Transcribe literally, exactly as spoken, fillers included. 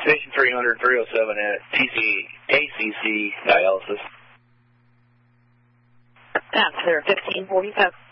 Station three hundred, three oh seven at T C A C C dialysis. That's clear, fifteen forty-seven.